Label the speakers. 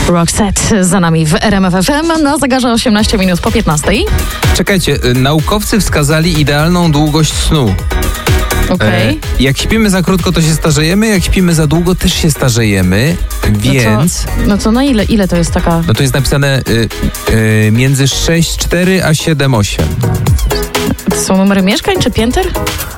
Speaker 1: Roxette za nami w RMF FM na zegarze 18 minut po 15.
Speaker 2: Czekajcie, naukowcy wskazali idealną długość snu.
Speaker 1: Okej.
Speaker 2: Jak śpimy za krótko, to się starzejemy, jak śpimy za długo, też się starzejemy, więc...
Speaker 1: No to na ile to jest taka...
Speaker 2: No to jest napisane między 6,4 a 7,8.
Speaker 1: To są numery mieszkań czy pięter?